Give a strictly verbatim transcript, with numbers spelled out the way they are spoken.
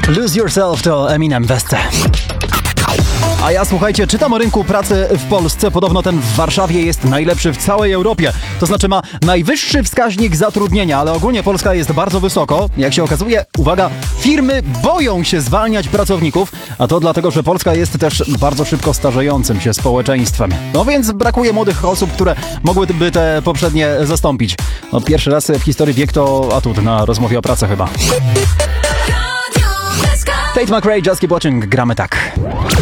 Lose Yourself to Eminem Weste. A ja, słuchajcie, czytam o rynku pracy w Polsce. Podobno ten w Warszawie jest najlepszy w całej Europie. To znaczy ma najwyższy wskaźnik zatrudnienia, ale ogólnie Polska jest bardzo wysoko. Jak się okazuje, uwaga, firmy boją się zwalniać pracowników, a to dlatego, że Polska jest też bardzo szybko starzejącym się społeczeństwem. No więc brakuje młodych osób, które mogłyby te poprzednie zastąpić. No pierwszy raz w historii wiek to atut na rozmowie o pracy chyba. Tate McRae, Just Keep Watching, gramy tak.